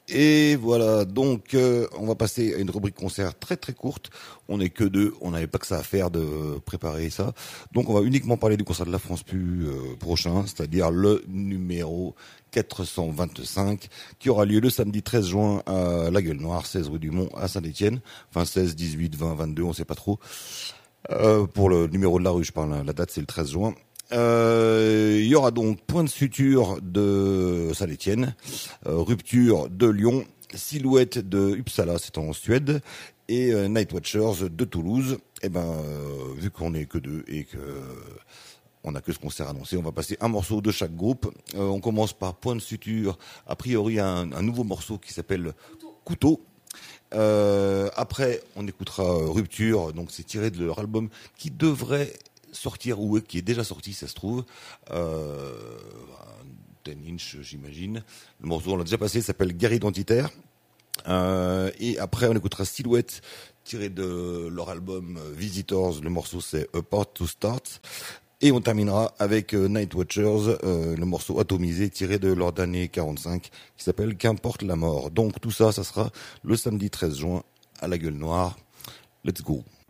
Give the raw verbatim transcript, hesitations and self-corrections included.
Et voilà, donc euh, on va passer à une rubrique concert très très courte. On n'est que deux, on n'avait pas que ça à faire de préparer ça. Donc on va uniquement parler du concert de la France Pu euh, prochain, c'est-à-dire le numéro quatre cent vingt-cinq, qui aura lieu le samedi treize juin à la Gueule Noire, seize rue du Mont à Saint-Étienne. Enfin seize, dix-huit, vingt, vingt-deux, on sait pas trop. Euh, pour le numéro de la rue, je parle, la date c'est le treize juin. Euh, il y aura donc Point de Suture de Saint-Étienne, euh, Rupture de Lyon, Silhouette de Uppsala, c'est en Suède, et euh, Night Watchers de Toulouse. Et ben, euh, vu qu'on est que deux et que on n'a que ce concert annoncé, on va passer un morceau de chaque groupe. Euh, on commence par Point de Suture, a priori un, un nouveau morceau qui s'appelle Couteau. Euh, après, on écoutera Rupture, donc c'est tiré de leur album qui devrait sortir ou qui est déjà sorti, ça se trouve. Euh, dix inch, j'imagine. Le morceau, on l'a déjà passé, s'appelle Guerre identitaire. Euh, et après, on écoutera Silhouette, tiré de leur album Visitors. Le morceau, c'est A Part to Start. Et on terminera avec euh, Night Watchers, euh, le morceau atomisé tiré de leur dernier quarante-cinq qui s'appelle Qu'importe la mort. Donc tout ça, ça sera le samedi treize juin à la Gueule Noire. Let's go.